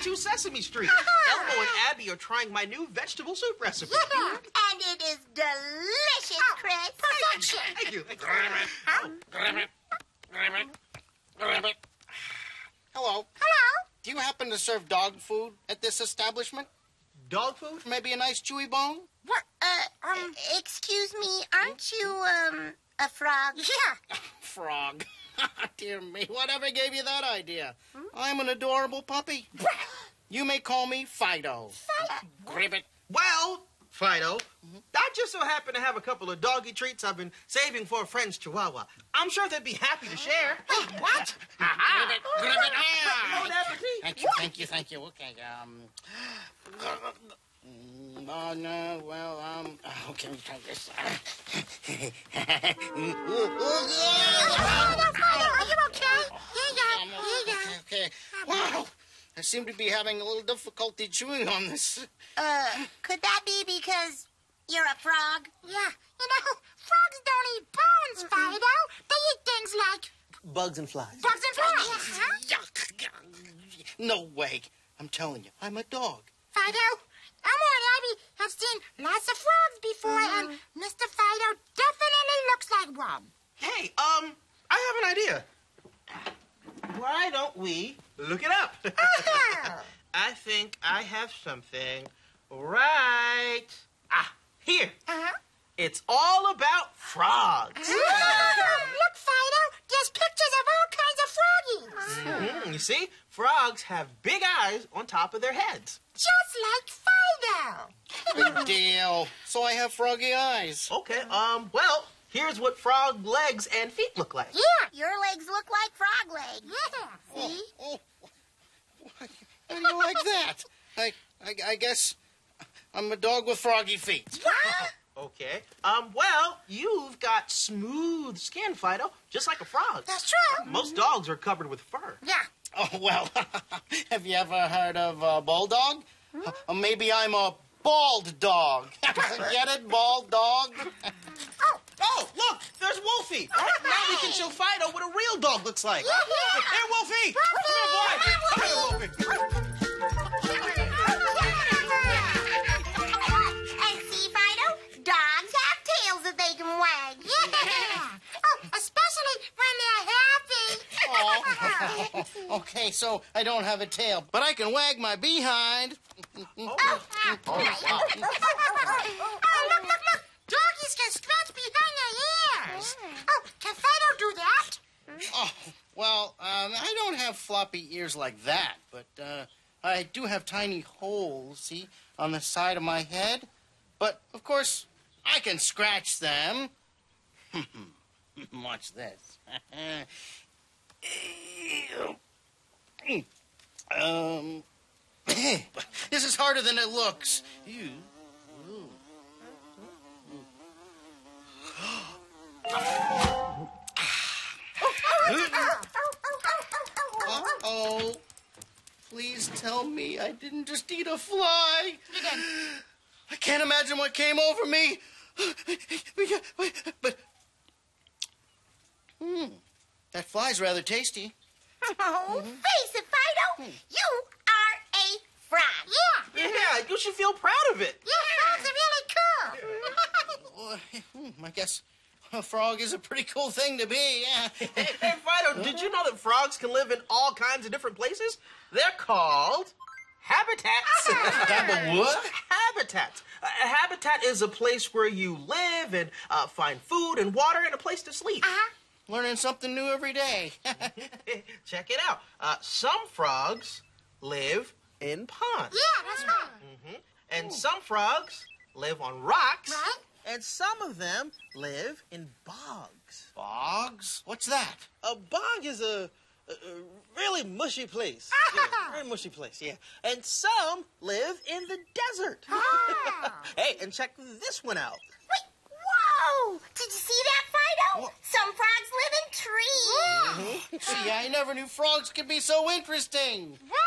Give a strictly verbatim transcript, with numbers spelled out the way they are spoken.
to Sesame Street. Elmo and Abby are trying my new vegetable soup recipe. Yeah. And it is delicious, oh, Chris. Perfection. Thank you. Thank you. Huh? Hello. Hello. Do you happen to serve dog food at this establishment? Dog food? Maybe a nice chewy bone? What? Uh, um, excuse me, aren't you, um, a frog? Yeah. Frog. Dear me, whatever gave you that idea? Hmm? I'm an adorable puppy. You may call me Fido. Fido? Gribbit. Well, Fido, mm-hmm. I just so happen to have a couple of doggy treats I've been saving for a friend's chihuahua. I'm sure they'd be happy to share. Hey, what? Gribbit, Gribbit, ah! Bon appetit. Thank you, thank you, thank you. Okay, um... Oh, no, well, um... Okay, let me try this. Oh, no, Fido, are you okay? Here you go, here you go. Okay, okay. Wow, I seem to be having a little difficulty chewing on this. Uh, could that be because you're a frog? Yeah, you know, frogs don't eat bones, Fido. They eat things like... Bugs and flies. Bugs and flies. Uh-huh. Yuck. No way. I'm telling you, I'm a dog. Fido, Elmo and Abby have seen lots of frogs before, mm-hmm. and Mister Fido definitely looks like one. Hey, um, I have an idea. Why don't we look it up? Uh-huh. I think I have something right... Ah, here. Uh-huh. It's all about frogs. Oh, look, Fido, there's pictures of all kinds of froggies. Mm-hmm. You see, frogs have big eyes on top of their heads. Just like Fido. Big deal. So I have froggy eyes. Okay, um, well, here's what frog legs and feet look like. Yeah, your legs look like frog legs. Yeah, see? Oh, oh. How do you like that? I, I, I guess I'm a dog with froggy feet. What? Okay. Um, well, you've got smooth skin, Fido, just like a frog. That's true. Most dogs are covered with fur. Yeah. Oh, well, have you ever heard of a bulldog? Hmm? Or maybe I'm a bald dog. Get it, bald dog? Oh, oh, look, there's Wolfie. Right? Now we can show Fido what a real dog looks like. Yeah. Here, Wolfie. Come here, boy. Come here, Wolfie. Oh, okay, so I don't have a tail, but I can wag my behind. Oh, oh, oh, look, look, look. Doggies can scratch behind their ears. Oh, can Fido do that? Oh, well, um, I don't have floppy ears like that, but uh, I do have tiny holes, see, on the side of my head. But, of course, I can scratch them. Watch this. um, this is harder than it looks. Uh-oh. Please tell me I didn't just eat a fly. You did. I can't imagine what came over me. But, hmm. That fly's rather tasty. Oh, mm-hmm. Face it, Fido. Mm. You are a frog. Yeah. Yeah, you should feel proud of it. Yeah, frogs are really cool. Well, I guess a frog is a pretty cool thing to be, yeah. Hey, hey, Fido, did you know that frogs can live in all kinds of different places? They're called habitats. Habit what? Habitats. A habitat is a place where you live and uh, find food and water and a place to sleep. Uh-huh. Learning something new every day. Check it out. Uh, some frogs live in ponds. Yeah, that's right. Mm-hmm. And Ooh. Some frogs live on rocks. Right. And some of them live in bogs. Bogs? What's that? A bog is a, a, a really mushy place. Yeah, very mushy place, yeah. And some live in the desert. Ah. Hey, and check this one out. Wait, whoa! Did you see that, Fido? What? Some frogs live in trees. Mm-hmm. Gee, I never knew frogs could be so interesting. Right.